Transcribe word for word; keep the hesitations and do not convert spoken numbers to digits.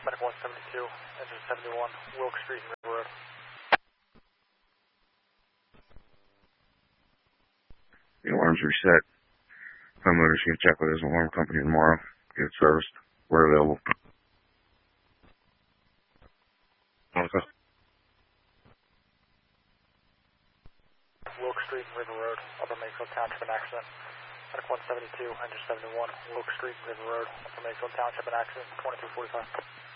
Medic one seventy-two, engine seventy-one, Wilk Street and River Road. The alarm's reset. Homeowner's going to check with his alarm company tomorrow. Get it serviced. We're available. Okay. Wilk Street and River Road, Upper Makefield Township, an accident. Medic one seventy-two, engine seventy-one, Wilk Street and River Road, Upper Makefield Township, an accident, twenty-two forty-five.